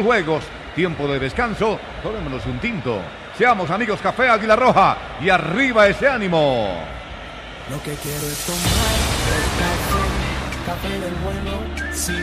juegos, tiempo de descanso, tomémonos un tinto. Seamos amigos Café Águila Roja y arriba ese ánimo. Lo que quiero es tomar el café, café del bueno. Sí.